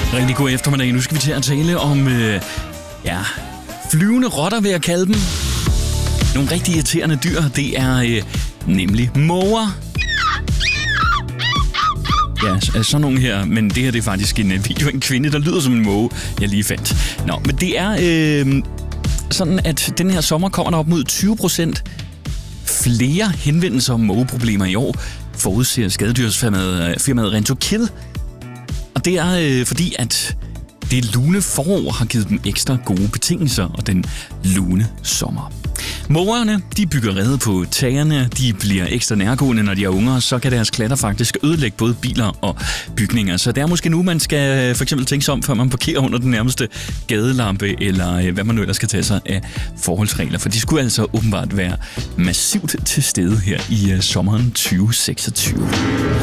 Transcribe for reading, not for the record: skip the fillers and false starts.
Rigtig god eftermiddag. Nu skal vi til at tale om, flyvende rotter, vil jeg kalde dem. Nogle rigtig irriterende dyr, det er nemlig måger. Ja, sådan nogle her, men det her det er faktisk en video af en kvinde, der lyder som en måge, jeg lige fandt. Nå, men det er sådan, at den her sommer kommer der op mod 20% flere henvendelser om mågeproblemer i år, forudser skadedyrsfirmaet Rentokil. Og det er fordi, at det lune forår har givet dem ekstra gode betingelser og den lune sommer. Mågerne, de bygger rede på tagerne, de bliver ekstra nærgående, når de er unger, så kan deres klatter faktisk ødelægge både biler og bygninger. Så det er måske nu, man skal for eksempel tænke sig om, før man parkerer under den nærmeste gadelampe, eller hvad man nu ellers skal tage sig af forholdsregler. For de skulle altså åbenbart være massivt til stede her i sommeren 2026.